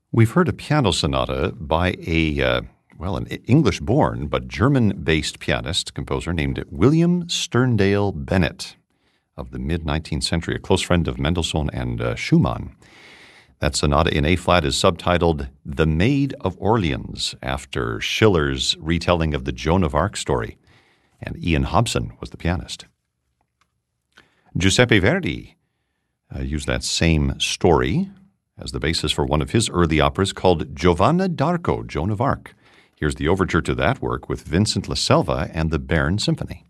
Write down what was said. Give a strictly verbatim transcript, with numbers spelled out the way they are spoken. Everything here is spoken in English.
We've heard a piano sonata by a, uh, well, an English-born but German-based pianist, composer named William Sterndale Bennett of the mid-nineteenth century, a close friend of Mendelssohn and uh, Schumann. That sonata in A-flat is subtitled The Maid of Orleans, after Schiller's retelling of the Joan of Arc story, and Ian Hobson was the pianist. Giuseppe Verdi uh, used that same story as the basis for one of his early operas called Giovanna d'Arco, Joan of Arc. Here's the overture to that work with Vincent La Selva and the Bern Symphony.